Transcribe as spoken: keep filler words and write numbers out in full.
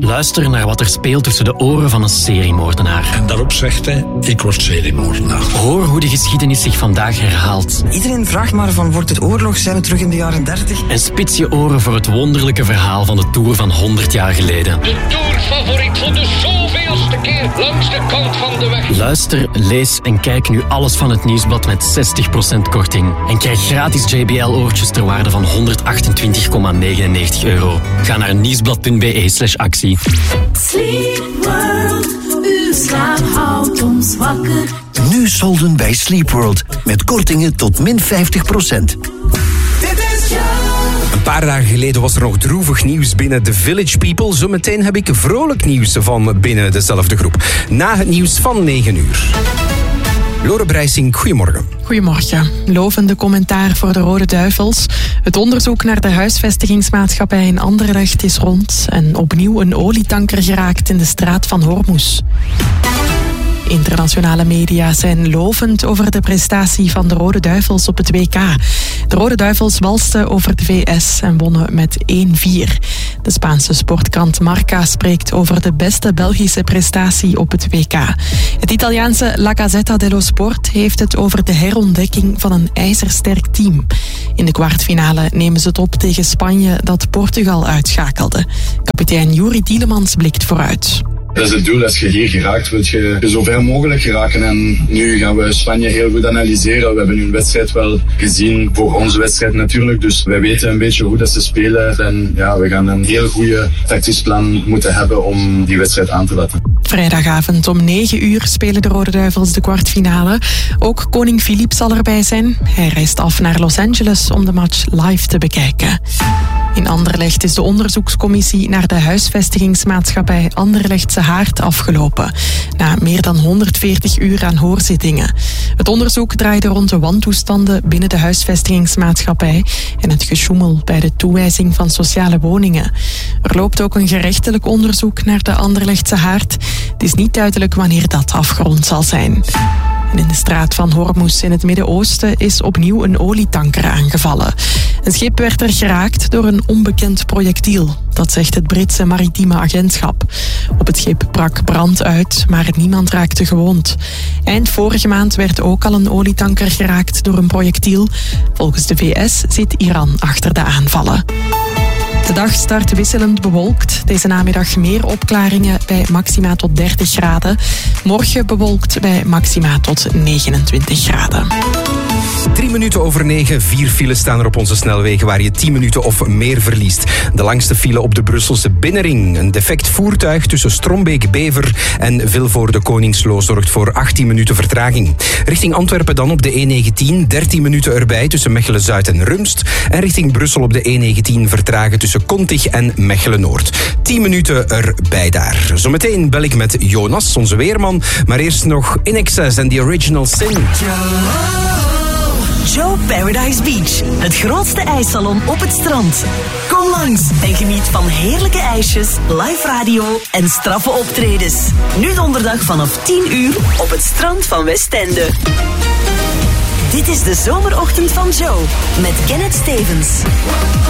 Luister naar wat er speelt tussen de oren van een seriemoordenaar. En daarop zegt hij, ik word seriemoordenaar. Hoor hoe de geschiedenis zich vandaag herhaalt. Iedereen vraagt maar van, wordt het oorlog? Zijn we terug in de jaren dertig? En spits je oren voor het wonderlijke verhaal van de Tour van honderd jaar geleden. De Tourfavoriet voor de zoveelste keer langs de kant van de weg. Luister, lees en kijk nu alles van het Nieuwsblad met zestig procent korting. En krijg gratis J B L-oortjes ter waarde van honderdachtentwintig komma negenennegentig euro. Ga naar nieuwsblad punt b e slash actie. Sleep World, uw slaap houdt ons wakker. Nu solden bij Sleep World met kortingen tot min vijftig procent. Een paar dagen geleden was er nog droevig nieuws binnen The Village People. Zometeen heb ik vrolijk nieuws van binnen dezelfde groep. Na het nieuws van negen uur. Lore Brijsing, goedemorgen. Goedemorgen. Lovende commentaar voor de Rode Duivels. Het onderzoek naar de huisvestigingsmaatschappij in Anderlecht is rond en opnieuw een olietanker geraakt in de straat van Hormuz. Internationale media zijn lovend over de prestatie van de Rode Duivels op het W K. De Rode Duivels walsten over de V S en wonnen met één vier. De Spaanse sportkrant Marca spreekt over de beste Belgische prestatie op het W K. Het Italiaanse La Gazzetta dello Sport heeft het over de herontdekking van een ijzersterk team. In de kwartfinale nemen ze het op tegen Spanje dat Portugal uitschakelde. Kapitein Juri Tielemans blikt vooruit. Dat is het doel. Als je hier geraakt, wil je zo ver mogelijk geraken. En nu gaan we Spanje heel goed analyseren. We hebben nu een wedstrijd wel gezien, voor onze wedstrijd natuurlijk. Dus wij weten een beetje hoe dat ze spelen. En ja, we gaan een heel goede tactisch plan moeten hebben om die wedstrijd aan te laten. Vrijdagavond om negen uur spelen de Rode Duivels de kwartfinale. Ook koning Filip zal erbij zijn. Hij reist af naar Los Angeles om de match live te bekijken. In Anderlecht is de onderzoekscommissie naar de huisvestigingsmaatschappij Anderlechtse Haard afgelopen. Na meer dan honderdveertig uur aan hoorzittingen. Het onderzoek draaide rond de wantoestanden binnen de huisvestigingsmaatschappij en het gesjoemel bij de toewijzing van sociale woningen. Er loopt ook een gerechtelijk onderzoek naar de Anderlechtse Haard. Het is niet duidelijk wanneer dat afgerond zal zijn. En in de straat van Hormuz in het Midden-Oosten is opnieuw een olietanker aangevallen. Een schip werd er geraakt door een onbekend projectiel. Dat zegt het Britse maritieme agentschap. Op het schip brak brand uit, maar niemand raakte gewond. Eind vorige maand werd ook al een olietanker geraakt door een projectiel. Volgens de V S zit Iran achter de aanvallen. De dag start wisselend bewolkt. Deze namiddag meer opklaringen bij maxima tot dertig graden. Morgen bewolkt bij maxima tot negenentwintig graden. Drie minuten over negen, vier files staan er op onze snelwegen waar je tien minuten of meer verliest. De langste file op de Brusselse Binnenring. Een defect voertuig tussen Strombeek-Bever en Vilvoorde-Koningsloo zorgt voor achttien minuten vertraging. Richting Antwerpen dan op de E negentien, dertien minuten erbij tussen Mechelen-Zuid en Rumst. En richting Brussel op de E negentien vertragen tussen Kontig en Mechelen-Noord. tien minuten erbij daar. Zometeen bel ik met Jonas, onze weerman. Maar eerst nog In Excess en The Original Sin. Joe Paradise Beach, het grootste ijssalon op het strand. Kom langs en geniet van heerlijke ijsjes, live radio en straffe optredens. Nu donderdag vanaf tien uur op het strand van Westende. Dit is de zomerochtend van Joe met Kenneth Stevens.